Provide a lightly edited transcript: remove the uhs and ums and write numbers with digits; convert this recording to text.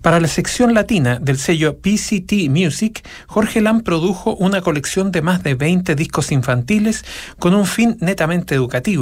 Para la sección latina del sello PCT Music, Jorge Lam produjo una colección de más de 20 discos infantiles con un fin netamente educativo.